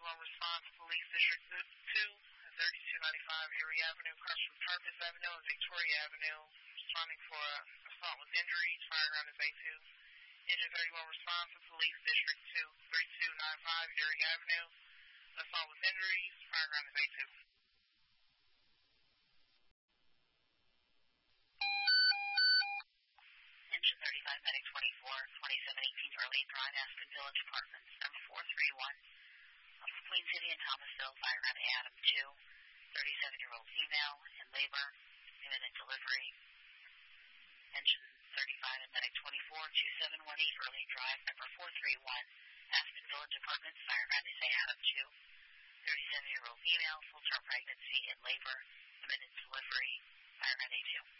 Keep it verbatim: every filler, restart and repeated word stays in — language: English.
one response, Police District two, thirty-two ninety-five Erie Avenue, across from Purpose Avenue and Victoria Avenue, responding for uh, assault with injuries, firearm is A two. Engine thirty-one response, Police District two, thirty-two ninety-five Erie Avenue, assault with injuries, firearm is A two. Engine thirty-five, Medic twenty-four, twenty-seven eighteen Early Drive, Aspen Village Apartments, number four three one. Of Queen City and Thomasville, firearm Adam two, thirty-seven-year-old female, in labor, imminent delivery. Engine thirty-five and Medic twenty-four, twenty-seven eighteen Early Drive, number four three one. Aspen Village Apartments, firearm is Adam two, thirty-seven-year-old female, full-term pregnancy, in labor, imminent delivery, firearm A two.